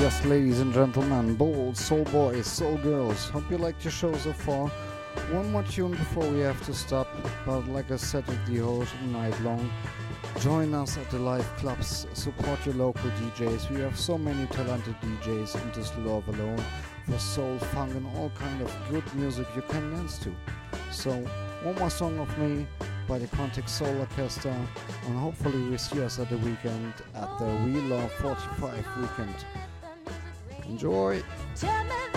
Yes, ladies and gentlemen, bold soul boys, soul girls, hope you liked your show so far. One more tune before we have to stop, but like I said at the whole night long, join us at the live clubs, support your local DJs. We have so many talented DJs in this love alone for soul, funk and all kind of good music you can dance to. So, one more song of me by the Context Soul Orchestra, and hopefully we see us at the weekend at the We Love 45 weekend. Enjoy!